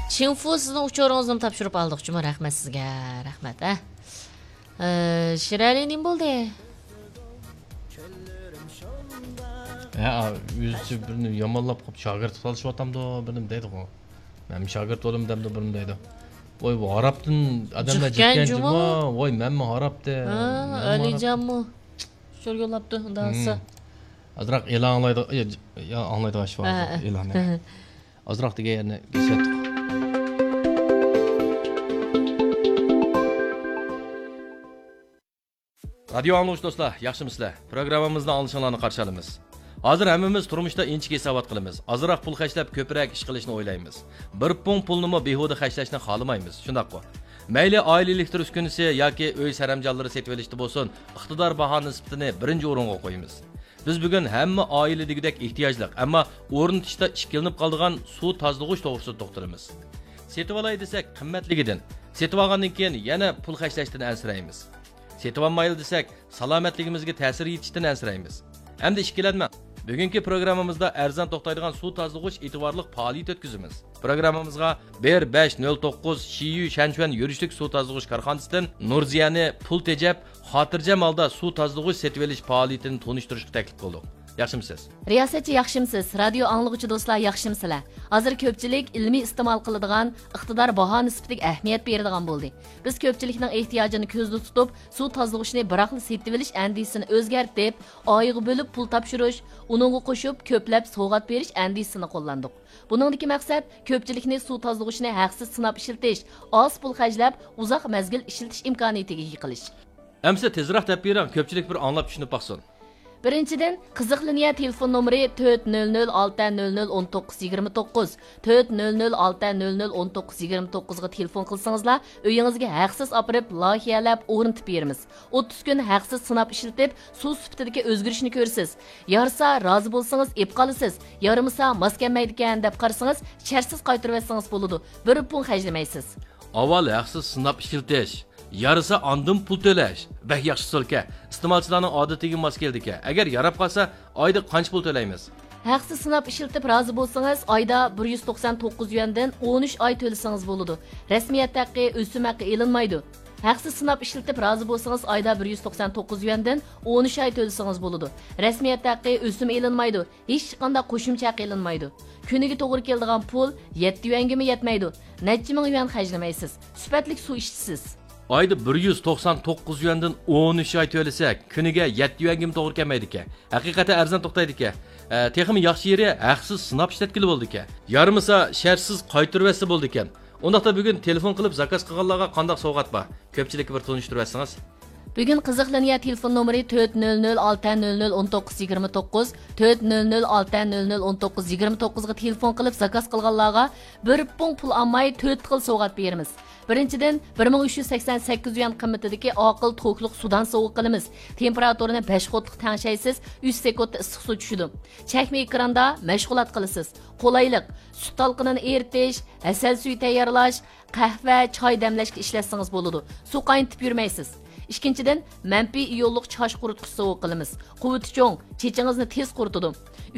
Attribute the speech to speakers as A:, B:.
A: Çinfu sizning uchoringizni topshirib oldik. Juma rahmat sizga. Rahmat, ha. Shirali nim bo'ldi?
B: Ha, o'zi birini yomonlab qolib shogird solishyapti-da, birini deydi-ku. Men shogird bo'lim demdi, birini deydi. Voy, bu Arabdan odamlar chiqqan juma, voy, menmi Arabda?
A: Alijonmi? Shu yo'labdi, undasa.
B: Azroq e'lon anglaydi, anglaydigan ish bor, e'lon. Azroq deganni kesatdik. Radio anglag'uchi do'stlar, yaxshimisizlar? Programmamizni olishinglarni qarshi olamiz. Hozir hammamiz turmushda inchik hisobot qilamiz. Ozroq pul xashlab ko'proq ish qilishni o'ylaymiz. Bir pulni behuda xashlashni xohlamaymiz. Shundaqmi? Mayli oilalik turish kunisi yoki uy saramjonlari setib olishda bo'lsin, iqtidor baho nisbatini birinchi o'ringa qo'yamiz. Biz bugun hamma oiladagidek ehtiyojli, ammo o'rnatishda ishkilinib qoldigan suv tozalag'ich to'g'risida to'xtalamiz. Setib olay desak, qimmatligidan, setib olgandan keyin yana pul xashlashdan ansiraymiz. Setib olmayli desak, salomatligimizga ta'sir yetishdan ansiraymiz. Hamda ishkilanma. Bugungi programmamizda arzon to'xtaydigan suv tozalag'ich e'tiborli faoliyat o'tkazamiz. Programmamizga 1509 Shiyu Shanchuan yurishlik suv tozalag'ich korxonasidan Nurziyani pul tejab, xotirjam holda suv tozalag'ich setib olish faoliyatini tanishtirishga taklif qildik. Yaxshimisiz?
A: Riyosatchi yaxshimisiz? Radio anglag'uchi do'stlar yaxshimisizlar? Hozir ko'pchilik ilmiy iste'mol qiladigan, iqtidor baho nisbatiga ahamiyat beradigan bo'ldi. Biz ko'pchilikning ehtiyojini ko'zda tutib, suv tozalag'ichni biroqli setib olish andisini o'zgartib, oyiga bo'lib pul topshirish, uningga qo'shib ko'plab sovg'at berish andisini qo'llandik. Buningdagi maqsad ko'pchilikni suv tozalag'ichni haqsiz sinab ishlatish, oz pul xarjlab, uzoq mazgil ishlatish imkoniyatiga ega qilish.
B: Amsa tezroq deb bering, ko'pchilik bir anglab tushunib baqsin.
A: Birinchidan, qiziq liniya telefon nomeri 400-600-1929 400-600-1929 ga telefon qilsangizlar, uyingizga haqsiz opirib, loyihalab o'rnatib beramiz. 30 kun haqsiz sinab ishlatib, suv sifatidagi o'zgarishni ko'rsiz. Yarsa rozi bo'lsangiz, ep qolasiz. Yarimsa mos kelmaydi ekan deb qarasangiz, shartsiz qaytarib olsangiz bo'ladi. Bir pul xarjlamaysiz.
B: Avval haqsiz sinab ishlatish, yarısı andın pul to'lash. Bək yaxshi so'lka. Iste'molchilarning odatiga mos keldi-ki. Agar yarab qolsa, oyda qancha pul to'laymiz?
A: Haqsiz sinab ishlatib rozi bo'lsangiz, oyda 199 yuandan 13 oy to'lasangiz bo'ladi. Rasmiyat haqqi, o'sim haqqi elinmaydi. Haqsiz sinab ishlatib rozi bo'lsangiz, oyda 199 yuandan 13 oy to'lasangiz bo'ladi. Rasmiyat haqqi, o'sim elinmaydi. Hech qanday qo'shimcha haq elinmaydi. Kuniga to'g'ri keladigan pul 7 yuangami yetmaydi. Necha ming yuan xarjlamaysiz. Sifatli suv ichsiz.
B: Ayda 199 yuandan 13 ay to'lasak, kuniga 7 yuangim to'g'ri kelmaydi ekan. Haqiqatan arzon to'xtaydi ekan. Texmi yaxshi yeri haqsiz sinab ishlatkili bo'ldi ekan. Yarmisa shartsiz qaytarib olsa bo'ldi ekan. Undaqda bugun telefon qilib zakaz qilganlarga qanday sovg'at bor? Ko'pchilikka bir tanishtirib olsangiz.
A: Bugun qiziq liniya telefon nomeri 400-600-1929 400-600-1929 ga telefon qilib zakaz qilganlarga bir pul olmay 4 xil sovg'at beramiz. Birinchidan 1388 yuan qimmatidagi oqil to'kliq sudan sovuq qilamiz. Temperaturini 5 xotliq tangshaysiz, 3 sekundda issiq suv tushidi. Chakma ekranda mashg'ulot qilasiz. Qolaylik, sut talqinini eritish, asal suvi tayyorlash, qahva, choy damlashga ishlatsangiz bo'ladi. Suv qaynatib yurmaysiz. Ikkinchidan, manfiy iyonliq chosh quritgich sovuq qilamiz. Quvvati cho'ng, chechingizni tez quritadi.